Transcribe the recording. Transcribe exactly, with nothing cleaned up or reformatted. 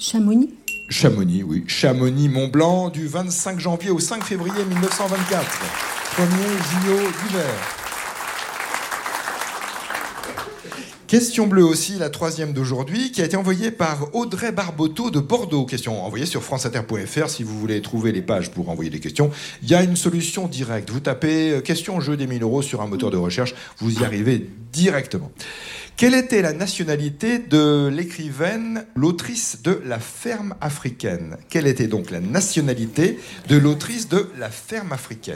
Chamonix. Chamonix, oui. Chamonix-Mont-Blanc, du vingt-cinq janvier au cinq février mille neuf cent vingt-quatre. Premier J O d'hiver. Question bleue aussi, la troisième d'aujourd'hui, qui a été envoyée par Audrey Barboteau de Bordeaux. Question envoyée sur franceinter point f r. Si vous voulez trouver les pages pour envoyer des questions, il y a une solution directe. Vous tapez « Question jeu des mille euros » sur un moteur de recherche, vous y arrivez directement. Quelle était la nationalité de l'écrivaine, l'autrice de La Ferme africaine ? Quelle était donc la nationalité de l'autrice de La Ferme africaine ?